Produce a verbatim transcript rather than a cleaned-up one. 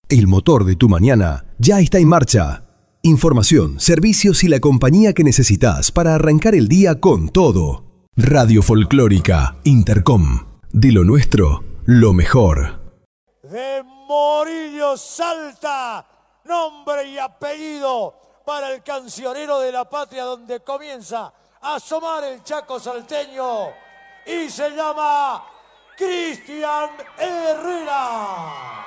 El motor de tu mañana ya está en marcha. Información, servicios y la compañía que necesitas para arrancar el día con todo. Radio Folclórica Intercom. De lo nuestro, lo mejor. De Morillo Salta, nombre y apellido para el cancionero de la patria, donde comienza a asomar el Chaco salteño, y se llama Cristian Herrera.